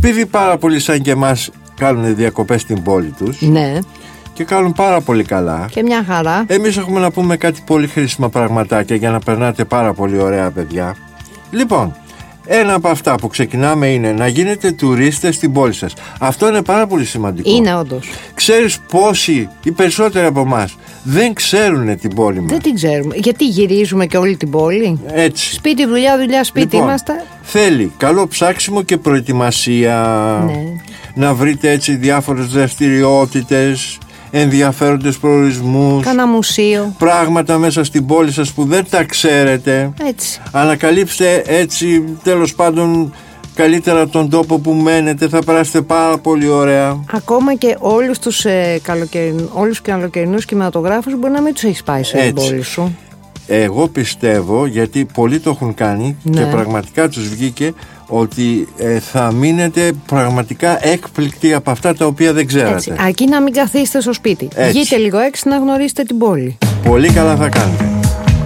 επειδή πάρα πολλοί σαν και εμάς κάνουν διακοπές στην πόλη τους, Ναι. Και κάνουν πάρα πολύ καλά. Και μια χαρά. Εμείς έχουμε να πούμε κάτι πολύ χρήσιμα πραγματάκια για να περνάτε πάρα πολύ ωραία, παιδιά. Λοιπόν, ένα από αυτά που ξεκινάμε είναι να γίνετε τουρίστες στην πόλη σας. Αυτό είναι πάρα πολύ σημαντικό. Είναι όντως. Ξέρεις πόσοι, οι περισσότεροι από εμάς, δεν ξέρουν την πόλη μας. Δεν την ξέρουμε. Γιατί γυρίζουμε και όλη την πόλη. Έτσι. Σπίτι, δουλειά, δουλειά, σπίτι Λοιπόν, είμαστε. θέλει καλό ψάξιμο και προετοιμασία. Ναι. Να βρείτε έτσι διάφορες δραστηριότητες, ενδιαφέροντες προορισμούς, Κάνα μουσείο. πράγματα μέσα στην πόλη σας που δεν τα ξέρετε. Έτσι. Ανακαλύψτε έτσι τέλος πάντων καλύτερα τον τόπο που μένετε. Θα περάσετε πάρα πολύ ωραία. Ακόμα και όλους τους καλοκαιρινούς κινηματογράφους μπορεί να μην τους έχεις πάει σε Έτσι. πόλη σου. Εγώ πιστεύω, γιατί πολλοί το έχουν κάνει, Ναι. και πραγματικά τους βγήκε, ότι θα μείνετε πραγματικά έκπληκτοι από αυτά τα οποία δεν ξέρατε. Έτσι. Αρκεί να μην καθίσετε στο σπίτι. Έτσι. Βγείτε λίγο έξω να γνωρίσετε την πόλη. Πολύ καλά θα κάνετε.